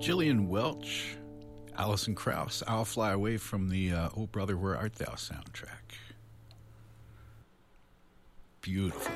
Gillian Welch, Alison Krauss, I'll Fly Away from the Oh Brother, Where Art Thou soundtrack. Beautiful.